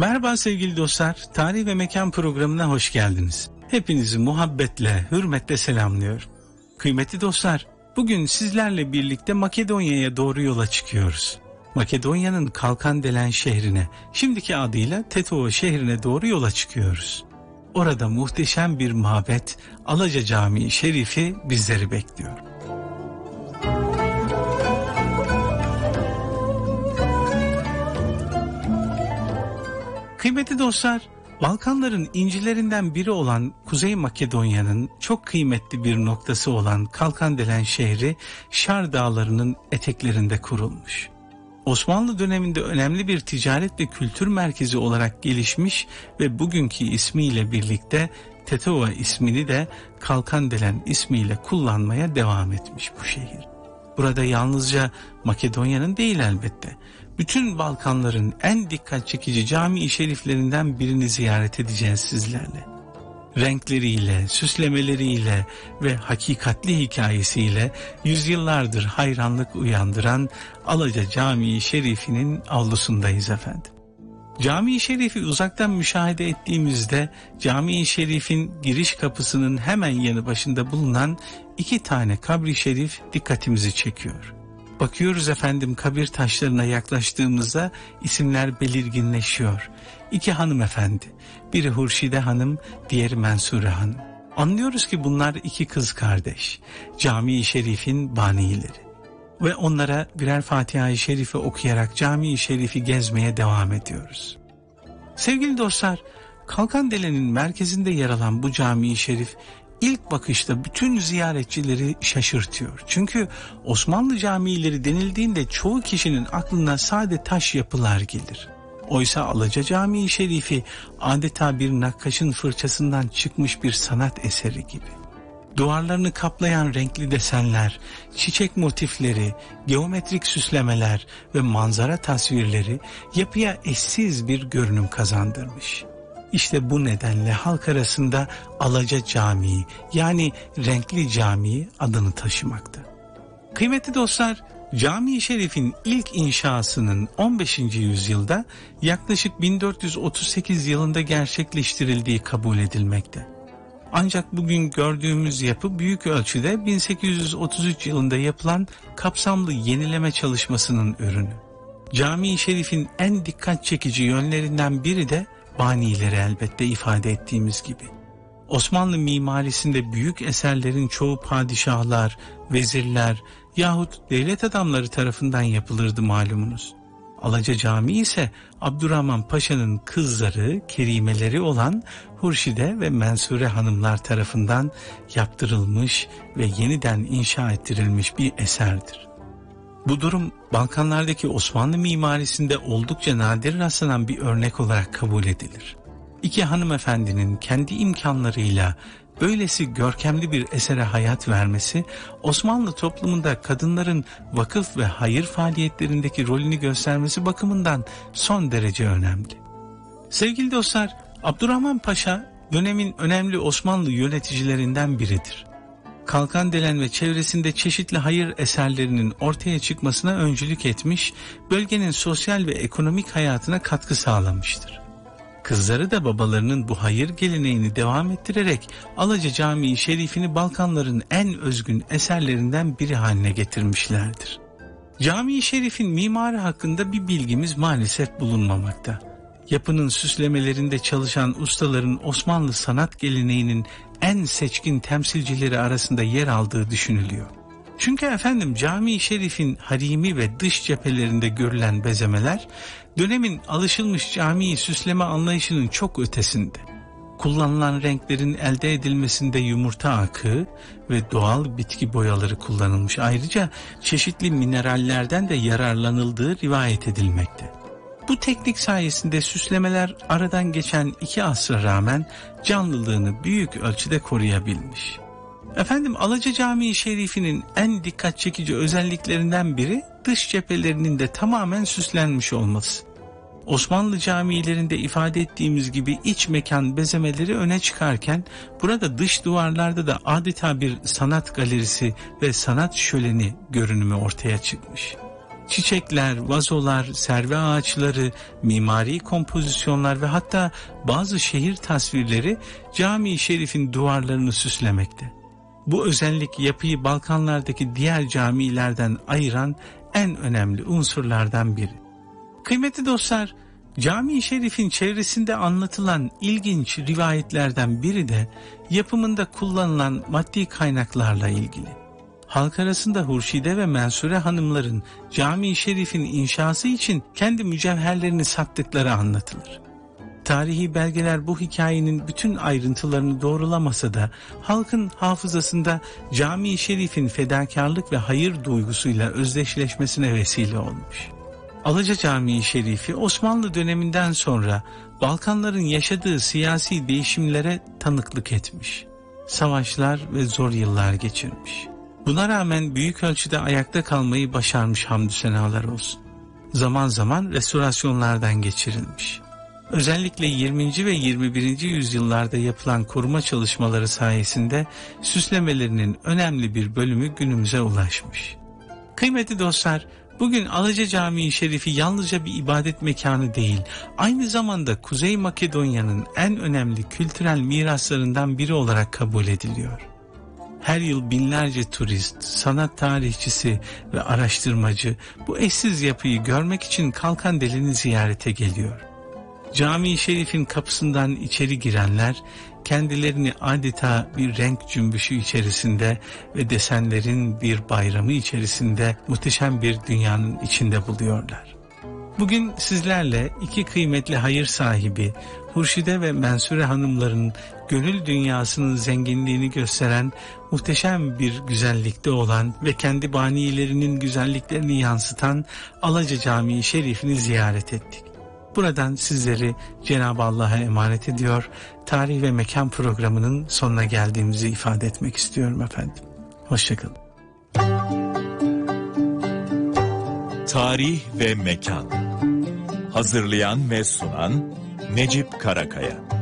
Merhaba sevgili dostlar, Tarih ve Mekan programına hoş geldiniz. Hepinizi muhabbetle, hürmetle selamlıyorum. Kıymetli dostlar, bugün sizlerle birlikte Makedonya'ya doğru yola çıkıyoruz. Makedonya'nın Kalkandelen şehrine, şimdiki adıyla Tetova şehrine doğru yola çıkıyoruz. Orada muhteşem bir mabet, Alaca Camii Şerifi bizleri bekliyor. Kıymetli dostlar, Balkanların incilerinden biri olan Kuzey Makedonya'nın çok kıymetli bir noktası olan Kalkandelen şehri Şar Dağları'nın eteklerinde kurulmuş. Osmanlı döneminde önemli bir ticaret ve kültür merkezi olarak gelişmiş ve bugünkü ismiyle birlikte Tetova ismini de Kalkandelen ismiyle kullanmaya devam etmiş bu şehir. Burada yalnızca Makedonya'nın değil elbette, bütün Balkanların en dikkat çekici cami-i şeriflerinden birini ziyaret edeceğiz sizlerle. Renkleriyle, süslemeleriyle ve hakikatli hikayesiyle yüzyıllardır hayranlık uyandıran Alaca Camii Şerifi'nin avlusundayız efendim. Cami-i Şerifi uzaktan müşahede ettiğimizde Cami-i Şerif'in giriş kapısının hemen yanı başında bulunan 2 tane kabri şerif dikkatimizi çekiyor. Bakıyoruz efendim, kabir taşlarına yaklaştığımızda isimler belirginleşiyor. 2 hanımefendi, biri Hurşide Hanım, diğeri Mensure Hanım. Anlıyoruz ki bunlar 2 kız kardeş, Cami-i Şerif'in banileri. Ve onlara birer Fatiha-i Şerife okuyarak Cami-i Şerif'i gezmeye devam ediyoruz. Sevgili dostlar, Kalkandelen'in merkezinde yer alan bu Cami-i Şerif İlk bakışta bütün ziyaretçileri şaşırtıyor. Çünkü Osmanlı camileri denildiğinde çoğu kişinin aklına sade taş yapılar gelir. Oysa Alaca Camii Şerifi adeta bir nakkaşın fırçasından çıkmış bir sanat eseri gibi. Duvarlarını kaplayan renkli desenler, çiçek motifleri, geometrik süslemeler ve manzara tasvirleri yapıya eşsiz bir görünüm kazandırmış. İşte bu nedenle halk arasında Alaca Camii, yani renkli cami adını taşımakta. Kıymetli dostlar, Cami-i Şerif'in ilk inşasının 15. yüzyılda yaklaşık 1438 yılında gerçekleştirildiği kabul edilmekte. Ancak bugün gördüğümüz yapı büyük ölçüde 1833 yılında yapılan kapsamlı yenileme çalışmasının ürünü. Cami-i Şerif'in en dikkat çekici yönlerinden biri de banileri elbette ifade ettiğimiz gibi. Osmanlı mimarisinde büyük eserlerin çoğu padişahlar, vezirler yahut devlet adamları tarafından yapılırdı malumunuz. Alaca Camii ise Abdurrahman Paşa'nın kızları, kerimeleri olan Hurşide ve Mensure hanımlar tarafından yaptırılmış ve yeniden inşa ettirilmiş bir eserdir. Bu durum Balkanlardaki Osmanlı mimarisinde oldukça nadir rastlanan bir örnek olarak kabul edilir. 2 hanımefendinin kendi imkanlarıyla böylesi görkemli bir esere hayat vermesi, Osmanlı toplumunda kadınların vakıf ve hayır faaliyetlerindeki rolünü göstermesi bakımından son derece önemli. Sevgili dostlar, Abdurrahman Paşa dönemin önemli Osmanlı yöneticilerinden biridir. Kalkandelen ve çevresinde çeşitli hayır eserlerinin ortaya çıkmasına öncülük etmiş, bölgenin sosyal ve ekonomik hayatına katkı sağlamıştır. Kızları da babalarının bu hayır geleneğini devam ettirerek Alaca Camii Şerifini Balkanların en özgün eserlerinden biri haline getirmişlerdir. Cami-i Şerif'in mimarı hakkında bir bilgimiz maalesef bulunmamakta. Yapının süslemelerinde çalışan ustaların Osmanlı sanat geleneğinin en seçkin temsilcileri arasında yer aldığı düşünülüyor. Çünkü efendim Cami-i Şerif'in harimi ve dış cephelerinde görülen bezemeler dönemin alışılmış cami süsleme anlayışının çok ötesinde. Kullanılan renklerin elde edilmesinde yumurta akı ve doğal bitki boyaları kullanılmış. Ayrıca çeşitli minerallerden de yararlanıldığı rivayet edilmekte. Bu teknik sayesinde süslemeler aradan geçen 2 asra rağmen canlılığını büyük ölçüde koruyabilmiş. Efendim Alaca Camii Şerifi'nin en dikkat çekici özelliklerinden biri dış cephelerinin de tamamen süslenmiş olması. Osmanlı camilerinde ifade ettiğimiz gibi iç mekan bezemeleri öne çıkarken burada dış duvarlarda da adeta bir sanat galerisi ve sanat şöleni görünümü ortaya çıkmış. Çiçekler, vazolar, serve ağaçları, mimari kompozisyonlar ve hatta bazı şehir tasvirleri Cami-i Şerif'in duvarlarını süslemekte. Bu özellik yapıyı Balkanlardaki diğer camilerden ayıran en önemli unsurlardan biri. Kıymetli dostlar, Cami-i Şerif'in çevresinde anlatılan ilginç rivayetlerden biri de yapımında kullanılan maddi kaynaklarla ilgili. Halk arasında Hurşide ve Mensure hanımların Cami-i Şerif'in inşası için kendi mücevherlerini sattıkları anlatılır. Tarihi belgeler bu hikayenin bütün ayrıntılarını doğrulamasa da halkın hafızasında Cami-i Şerif'in fedakarlık ve hayır duygusuyla özdeşleşmesine vesile olmuş. Alaca Camii Şerifi Osmanlı döneminden sonra Balkanların yaşadığı siyasi değişimlere tanıklık etmiş. Savaşlar ve zor yıllar geçirmiş. Buna rağmen büyük ölçüde ayakta kalmayı başarmış, hamdü senalar olsun. Zaman zaman restorasyonlardan geçirilmiş. Özellikle 20. ve 21. yüzyıllarda yapılan koruma çalışmaları sayesinde süslemelerinin önemli bir bölümü günümüze ulaşmış. Kıymetli dostlar, bugün Alaca Camii Şerifi yalnızca bir ibadet mekanı değil, aynı zamanda Kuzey Makedonya'nın en önemli kültürel miraslarından biri olarak kabul ediliyor. Her yıl binlerce turist, sanat tarihçisi ve araştırmacı bu eşsiz yapıyı görmek için Kalkandelen'i ziyarete geliyor. Cami-i Şerif'in kapısından içeri girenler kendilerini adeta bir renk cümbüşü içerisinde ve desenlerin bir bayramı içerisinde muhteşem bir dünyanın içinde buluyorlar. Bugün sizlerle iki kıymetli hayır sahibi Hurşide ve Mensure hanımların gönül dünyasının zenginliğini gösteren muhteşem bir güzellikte olan ve kendi baniyelerinin güzelliklerini yansıtan Alaca Camii Şerif'ini ziyaret ettik. Buradan sizleri Cenab-ı Allah'a emanet ediyor, tarih ve mekan programının sonuna geldiğimizi ifade etmek istiyorum efendim. Hoşçakalın. Tarih ve mekan. Hazırlayan ve sunan Necip Karakaya.